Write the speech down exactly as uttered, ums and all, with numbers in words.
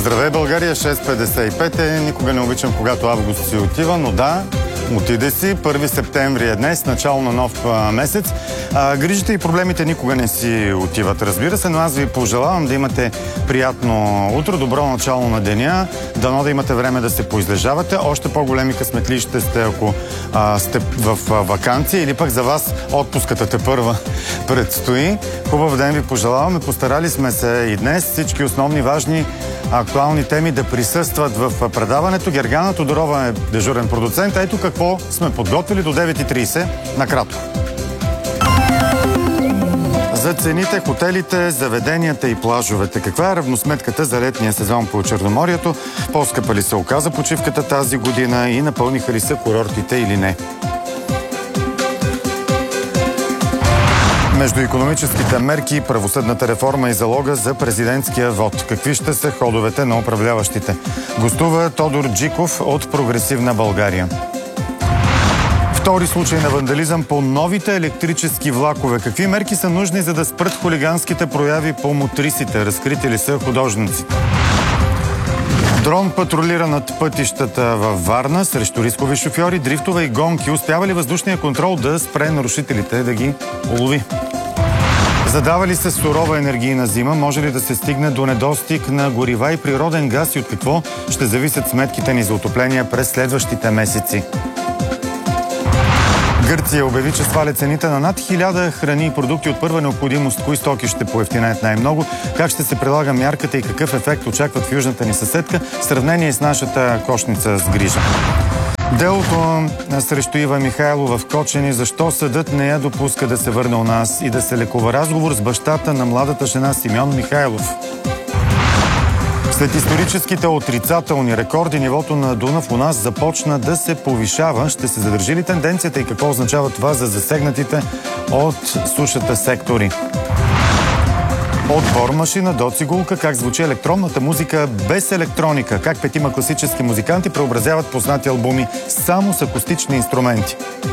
Здравей, България, шест петдесет и пет е. Никога не обичам, когато август си отива, но да, отиде си. първи септември е днес, начало на нов а, месец. А, грижите и проблемите никога не си отиват, разбира се, но аз ви пожелавам да имате приятно утро, добро начало на деня, дано да имате време да се поизлежавате. Още по-големи късметли ще сте, ако а, сте в а, ваканция, или пък за вас отпуската тепърва предстои. Хубав ден ви пожелаваме. Постарали сме се и днес всички основни важни актуални теми да присъстват в предаването. Гергана Тодорова е дежурен продуцент. Ето какво сме подготвили до девет и тридесет. Накратко. За цените, хотелите, заведенията и плажовете. Каква е равносметката за летния сезон по Черноморието? По-скъпа ли се оказа почивката тази година и напълниха ли се курортите или не? Между икономическите мерки, правосъдната реформа и залога за президентския вод. Какви ще са ходовете на управляващите? Гостува Тодор Джиков от Прогресивна България. Втори случай на вандализъм по новите електрически влакове. Какви мерки са нужни, за да спрат хулиганските прояви по мотрисите? Разкрити ли са художниците? Дрон патрулира над пътищата във Варна срещу рискови шофьори, дрифтове и гонки. Успява ли въздушния контрол да спре нарушителите, да ги улови? Задава ли се сурова енергийна зима? Може ли да се стигне до недостиг на горива и природен газ и от какво ще зависят сметките ни за отопление през следващите месеци? Гърция обяви, че сваля цените на над хиляда храни и продукти от първа необходимост. Кои стоки ще поевтинеят най-много? Как ще се прилага мярката и какъв ефект очакват в южната ни съседка в сравнение с нашата кошница с грижа? Делото срещу Ива Михайлова в Кочени. Защо съдът не я допуска да се върне у нас и да се лекува? Разговор с бащата на младата жена Симеон Михайлов. След историческите отрицателни рекорди, нивото на Дунав у нас започна да се повишава. Ще се задържи ли тенденцията и какво означава това за засегнатите от сушата сектори? От бормашина до цигулка, как звучи електронната музика без електроника, как петима класически музиканти преобразяват познати албуми само с акустични инструменти.